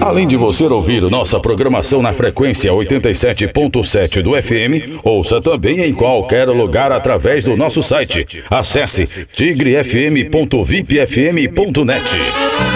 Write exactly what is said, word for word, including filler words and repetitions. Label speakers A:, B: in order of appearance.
A: Além de você ouvir nossa programação na frequência oitenta e sete ponto sete do F M, ouça também em qualquer lugar através do nosso site. Acesse tigre f m ponto vip f m ponto net.